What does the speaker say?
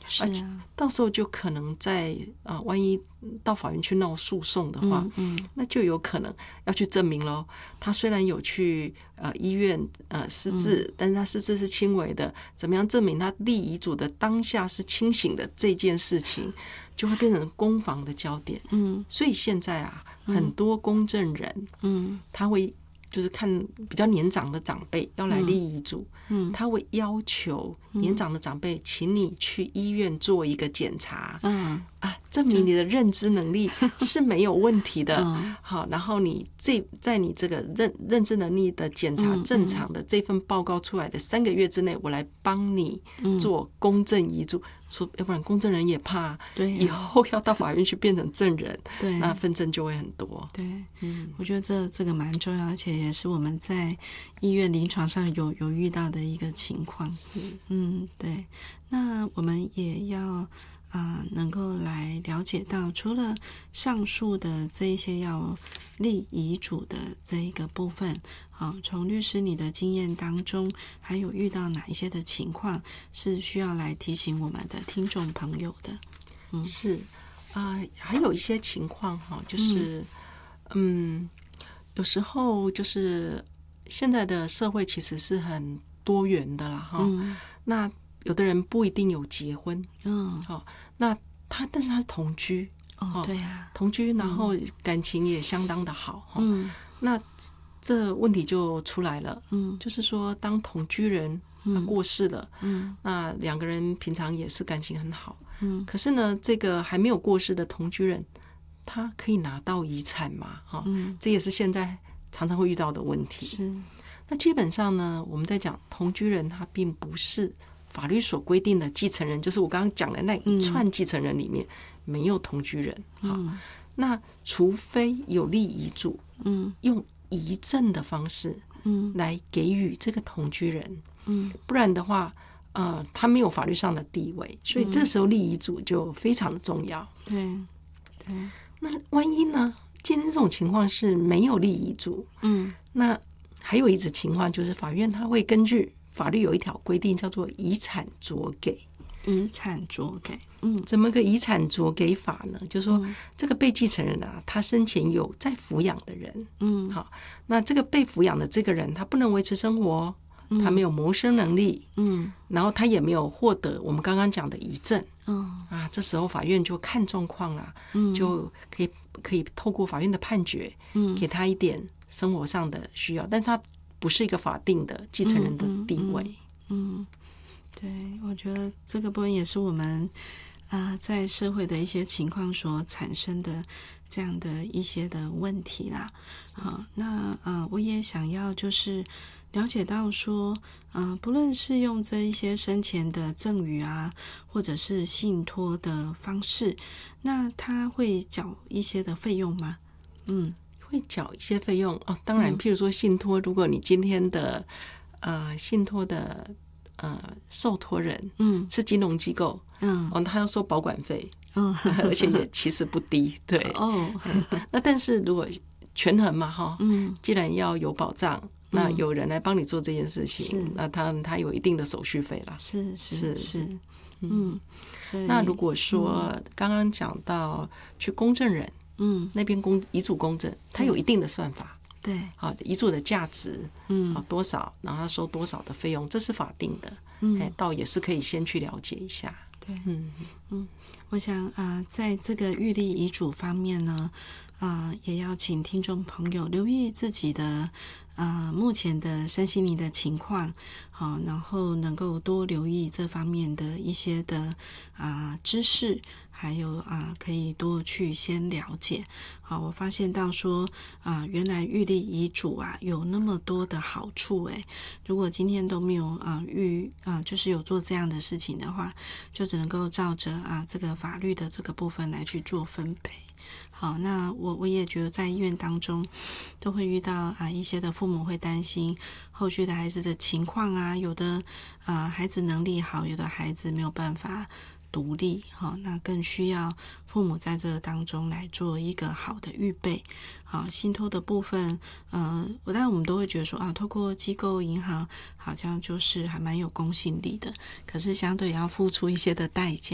是啊， 到时候就可能在万一到法院去闹诉讼的话，那就有可能要去证明咯。他虽然有去医院失智，但是他失智是轻微的，怎么样证明他立遗嘱的当下是清醒的这件事情，就会变成攻防的焦点。所以现在很多公证人，他会就是看比较年长的长辈要来立遗嘱，他会要求年长的长辈，请你去医院做一个检查，证明你的认知能力是没有问题的。好，然后你在你这个认知能力的检查正常的这份报告出来的3个月之内，我来帮你做公证遗嘱。说要不然公证人也怕，以后要到法院去变成证人，那纷争就会很多。 对，我觉得这个蛮重要，而且也是我们在医院临床上有遇到的一个情况。对。那我们也要能够来了解到，除了上述的这一些要立遗嘱的这一个部分，从律师你的经验当中，还有遇到哪一些的情况是需要来提醒我们的听众朋友的？ 是还有一些情况就是有时候就是现在的社会其实是很多元的啦那有的人不一定有结婚，那但是他是同居， 对啊， 同居，然后感情也相当的好，那这问题就出来了，就是说当同居人他过世了，那2个人平常也是感情很好，可是呢，这个还没有过世的同居人，他可以拿到遗产嘛？这也是现在常常会遇到的问题。 是， 那基本上呢，我们在讲同居人，他并不是法律所规定的继承人，就是我刚刚讲的那一串继承人里面没有同居人。那除非有立遗嘱，用遗赠的方式，来给予这个同居人，不然的话，他没有法律上的地位，所以这时候立遗嘱就非常的重要。 对。 那万一呢？今天这种情况是没有立遗嘱，那还有一种情况就是法院他会根据法律有一条规定叫做遗产酌给。 遗产酌给， 怎么个遗产酌给法呢？就是说这个被继承人他生前有在抚养的人，好，那这个被抚养的这个人他不能维持生活，他没有谋生能力，然后他也没有获得我们刚刚讲的遗赠，这时候法院就看状况啦，就可以透过法院的判决，给他一点生活上的需要，但他不是一个法定的继承人的地位。 对，我觉得这个部分也是我们在社会的一些情况所产生的这样的一些的问题啦。那我也想要就是了解到说，不论是用这一些生前的赠与或者是信托的方式，那他会缴一些的费用吗？ 会缴一些费用当然，譬如说信托，如果你今天的信托的受托人是金融机构，他要收保管费，而且也其实不低，对。那但是如果权衡嘛既然要有保障，那有人来帮你做这件事情，那他有一定的手续费啦。 是。 那如果说刚刚讲到去公证人，那边遗嘱公证，它有一定的算法。 对， 遗嘱的价值，多少，然后他收多少的费用，这是法定的，倒也是可以先去了解一下。 对，我想在这个预立遗嘱方面呢，也要请听众朋友留意自己的目前的身心灵的情况，然后能够多留意这方面的一些的知识，还有可以多去先了解。我发现到说原来预立遗嘱有那么多的好处如果今天都没有就是有做这样的事情的话，就只能够照着这个法律的这个部分来去做分配。好，那我也觉得在医院当中都会遇到一些的父母会担心后续的孩子的情况有的孩子能力好，有的孩子没有办法独立，那更需要父母在这当中来做一个好的预备。信托的部分当然我们都会觉得说透过机构银行好像就是还蛮有公信力的，可是相对也要付出一些的代价。